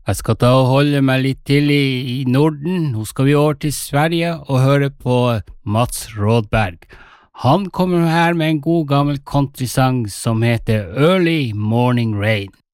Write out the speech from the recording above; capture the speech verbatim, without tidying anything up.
Jeg skal ta og holde meg litt til i, i Norden. Nå skal vi over til Sverige og høre på Mats Rådberg. Han kommer her med en god gammel countrysang som heter Early Morning Rain.